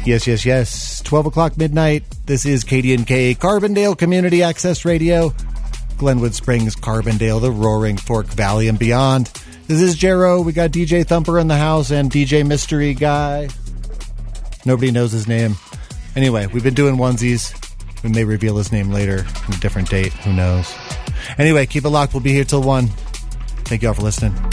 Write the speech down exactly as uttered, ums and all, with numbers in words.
Yes, yes, yes. twelve o'clock midnight. This is K D N K, Carbondale Community Access Radio. Glenwood Springs, Carbondale, the Roaring Fork Valley, and beyond. This is Jero. We got D J Thumper in the house and D J Mystery Guy. Nobody knows his name. Anyway, we've been doing onesies. We may reveal his name later on a different date. Who knows? Anyway, keep it locked. We'll be here till one. Thank you all for listening.